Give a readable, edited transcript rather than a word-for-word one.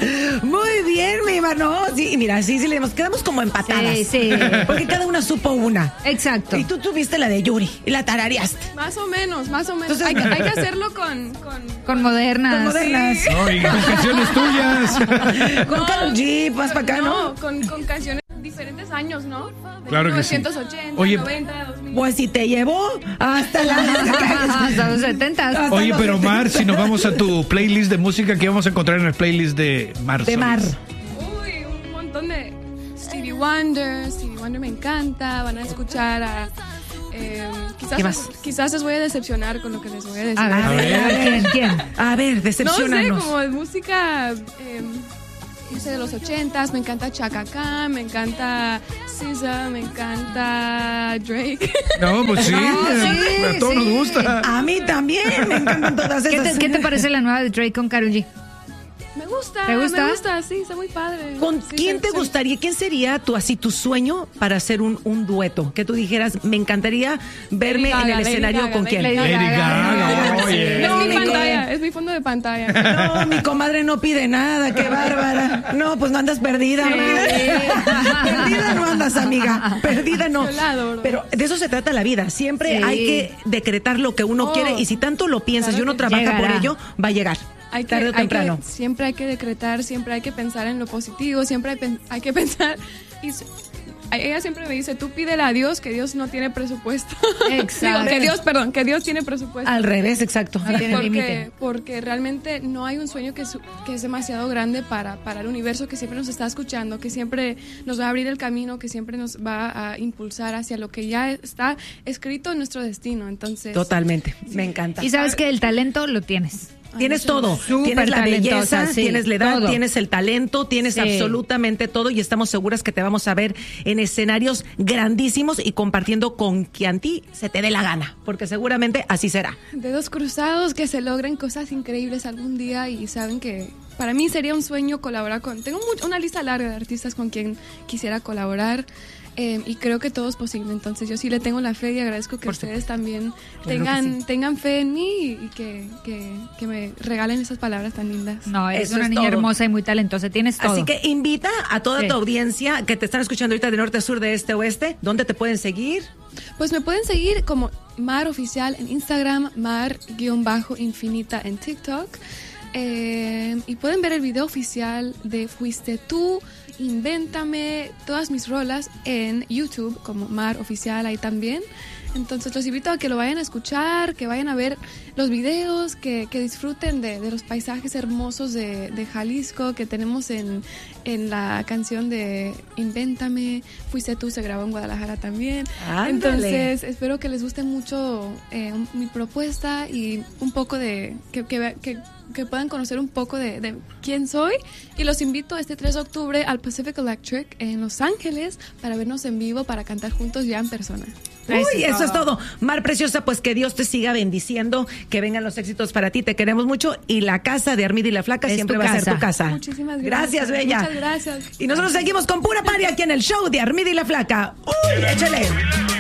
Muy bien, mi hermano. Sí, mira, sí, le quedamos como empatadas. Sí. Porque cada una supo una. Exacto. Y tú tuviste la de Yuri y la tarareaste. Más o menos. Entonces, hay que hacerlo con modernas. Con modernas. Sí. No, y con canciones tuyas. Con Karol G, vas para acá, ¿no? Con canciones diferentes años, ¿no? De Claro que sí. 1980, Oye, 90, 2000. Pues si te llevó hasta Hasta los 70. Oye, pero Mar, si nos vamos a tu playlist de música, ¿qué vamos a encontrar en el playlist de Mar? de Mar. Uy, un montón de Stevie Wonder me encanta. Van a escuchar a... ¿Qué más? quizás les voy a decepcionar con lo que les voy a decir. A ver, ¿quién? A ver, No sé, decepcionanos. como de música no sé, de los 80s, me encanta Chaka Khan, me encanta SZA, me encanta Drake. No, pues sí. A todos nos gusta. A mí también me encantan todas esas. ¿Qué te parece la nueva de Drake con Karol G? Me gusta. ¿Te gusta? Me gusta, sí, está muy padre. ¿Con Sí, quién te gustaría? ¿Quién sería tu sueño para hacer un dueto? Que tú dijeras, me encantaría verme Lady Gaga, en el Lady escenario Gaga, con quién. Lady Lady Gaga, oye. Es No, mi mi pantalla, es mi fondo de pantalla. No, mi comadre no pide nada, qué bárbara. No, pues no andas perdida. Perdida no andas, amiga. Perdida no. Yo la adoro. Pero de eso se trata la vida. Siempre Sí. hay que decretar lo que uno quiere y si tanto lo piensas y uno trabaja llegará. por ello, va a llegar. Tarde o temprano. Siempre hay que decretar, siempre hay que pensar en lo positivo, siempre hay que pensar. Ella siempre me dice, tú pídele a Dios, que Dios no tiene presupuesto. Exacto. Que Dios tiene presupuesto. Al revés, exacto. No tiene límite. Porque realmente no hay un sueño que es demasiado grande para el universo, que siempre nos está escuchando, que siempre nos va a abrir el camino, que siempre nos va a impulsar hacia lo que ya está escrito en nuestro destino. Entonces, Totalmente. Me encanta. Y sabes que el talento lo tienes. Tienes todo, Súper tienes la talentosa, belleza, sí, tienes la edad, todo. tienes el talento, tienes Sí. absolutamente todo y estamos seguras que te vamos a ver en escenarios grandísimos y compartiendo con quien a ti se te dé la gana, porque seguramente así será. dedos cruzados, que se logren cosas increíbles algún día y saben que para mí sería un sueño colaborar con... Tengo una lista larga de artistas con quien quisiera colaborar. Y creo que todo es posible, entonces yo sí le tengo la fe y agradezco que ustedes también tengan fe en mí y que me regalen esas palabras tan lindas. No, eres Eso una es niña todo. hermosa y muy talentosa, tienes todo. Así que invita a toda Sí. tu audiencia que te están escuchando ahorita de norte a sur, de este a oeste, ¿dónde te pueden seguir? Pues me pueden seguir como Mar Oficial en Instagram, Mar_Infinita en TikTok. Y pueden ver el video oficial de Fuiste Tú, Invéntame, todas mis rolas en YouTube como Mar Oficial ahí también. Entonces los invito a que lo vayan a escuchar, que vayan a ver los videos, que disfruten de los paisajes hermosos de Jalisco que tenemos en la canción de Invéntame. Fuiste Tú se grabó en Guadalajara también. Ándale. Entonces espero que les guste mucho mi propuesta y un poco de que puedan conocer un poco de quién soy, y los invito este 3 de octubre al Pacific Electric en Los Ángeles para vernos en vivo, para cantar juntos ya en persona. Uy, eso es todo. Mar preciosa, pues que Dios te siga bendiciendo, que vengan los éxitos para ti, te queremos mucho y la casa de Armida y la Flaca Es siempre tu va a ser casa. tu casa. Muchísimas gracias. Gracias, bella. Muchas gracias. Y nosotros seguimos con pura party aquí en el show de Armida y la Flaca. Uy, échale.